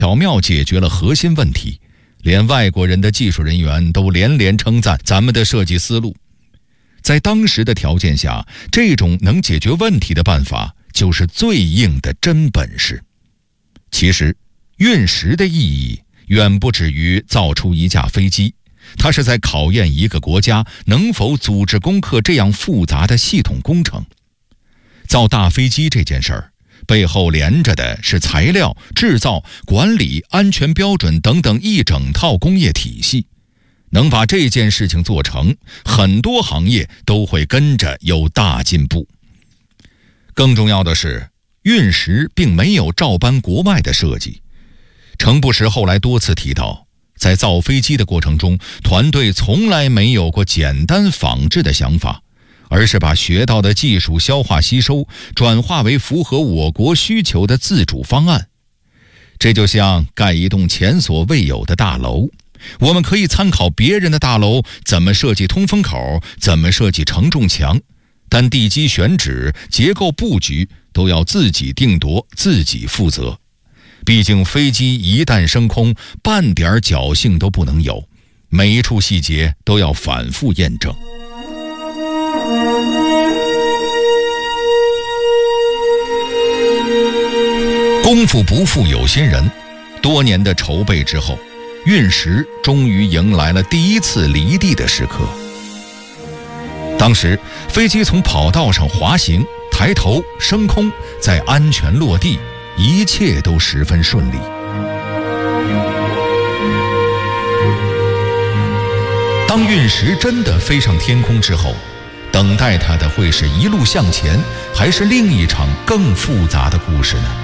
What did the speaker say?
巧妙解决了核心问题，连外国人的技术人员都连连称赞咱们的设计思路。在当时的条件下，这种能解决问题的办法就是最硬的真本事。其实，运十的意义远不止于造出一架飞机，它是在考验一个国家能否组织攻克这样复杂的系统工程。造大飞机这件事儿，背后连着的是材料、制造、管理、安全标准等等一整套工业体系。能把这件事情做成，很多行业都会跟着有大进步。更重要的是，运十并没有照搬国外的设计。程不识后来多次提到，在造飞机的过程中，团队从来没有过简单仿制的想法，而是把学到的技术消化吸收，转化为符合我国需求的自主方案。这就像盖一栋前所未有的大楼，我们可以参考别人的大楼怎么设计通风口，怎么设计承重墙，但地基选址、结构布局都要自己定夺，自己负责。毕竟飞机一旦升空，半点侥幸都不能有，每一处细节都要反复验证。功夫不负有心人，多年的筹备之后，运十终于迎来了第一次离地的时刻。当时飞机从跑道上滑行、抬头、升空，再安全落地，一切都十分顺利。当运十真的飞上天空之后，等待它的会是一路向前，还是另一场更复杂的故事呢？